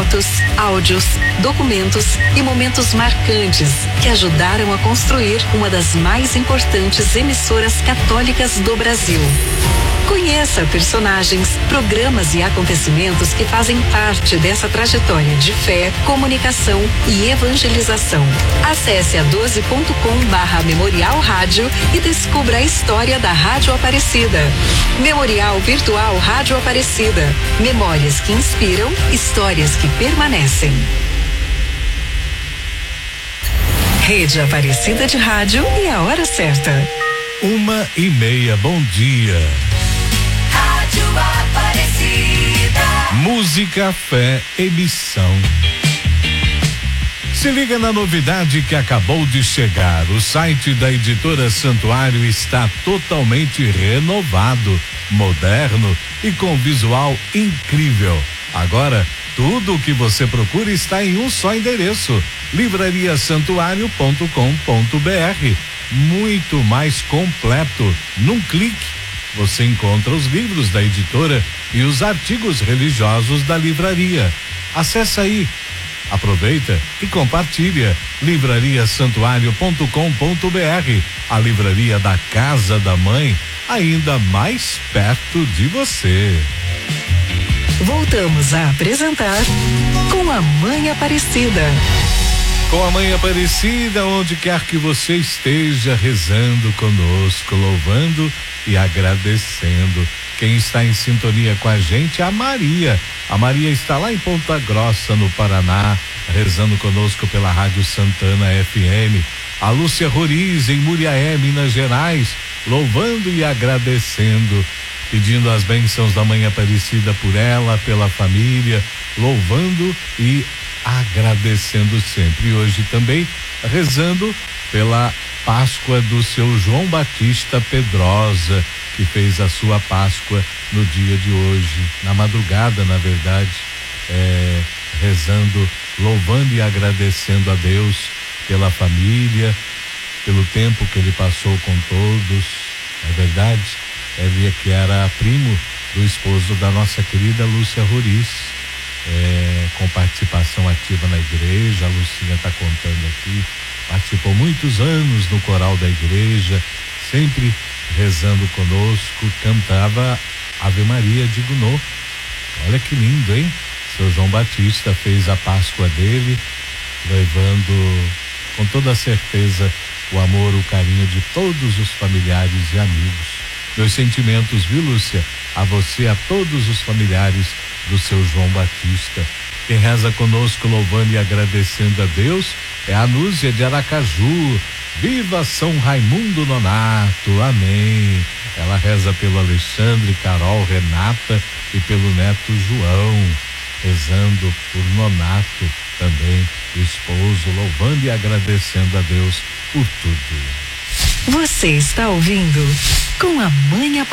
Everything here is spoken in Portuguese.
fotos, áudios, documentos e momentos marcantes que ajudaram a construir uma das mais importantes emissoras católicas do Brasil. Conheça personagens, programas e acontecimentos que fazem parte dessa trajetória de fé, comunicação e evangelização. Acesse a 12.com/Memorial Rádio e descubra a história da Rádio Aparecida. Memorial Virtual Rádio Aparecida. Memórias que inspiram, histórias que permanecem. Rede Aparecida de Rádio e a hora certa. 1:30, bom dia. Rádio Aparecida. Música, fé e missão. Se liga na novidade que acabou de chegar. O site da Editora Santuário está totalmente renovado, moderno e com visual incrível. Agora, tudo o que você procura está em um só endereço: livrariasantuário.com.br. Muito mais completo. Num clique, você encontra os livros da editora e os artigos religiosos da livraria. Acesse aí, aproveita e compartilha. livrariasantuário.com.br, a livraria da Casa da Mãe, ainda mais perto de você. Voltamos a apresentar Com a Mãe Aparecida. Com a Mãe Aparecida, onde quer que você esteja, rezando conosco, louvando e agradecendo. Quem está em sintonia com a gente é a Maria. A Maria está lá em Ponta Grossa, no Paraná, rezando conosco pela Rádio Santana FM. A Lúcia Roriz, em Muriaé, Minas Gerais, louvando e agradecendo, pedindo as bênçãos da Mãe Aparecida por ela, pela família, louvando e agradecendo sempre. E hoje também rezando pela Páscoa do seu João Batista Pedrosa, que fez a sua Páscoa no dia de hoje, na madrugada, na verdade, rezando, louvando e agradecendo a Deus pela família, pelo tempo que ele passou com todos. É verdade, ele que era primo do esposo da nossa querida Lúcia Roriz, com participação ativa na igreja. A Lucinha está contando aqui, participou muitos anos no coral da igreja, sempre rezando conosco, cantava Ave Maria de Gounod. Olha que lindo, hein? Seu João Batista fez a Páscoa dele, levando com toda certeza o amor, o carinho de todos os familiares e amigos. Meus sentimentos, viu, Lúcia? A você, a todos os familiares do seu João Batista. Quem reza conosco, louvando e agradecendo a Deus, é a Núzia de Aracaju. Viva São Raimundo Nonato, amém. Ela reza pelo Alexandre, Carol, Renata e pelo neto João, rezando por Nonato também, o esposo, louvando e agradecendo a Deus por tudo. Você está ouvindo Com a Mãe Aparecida.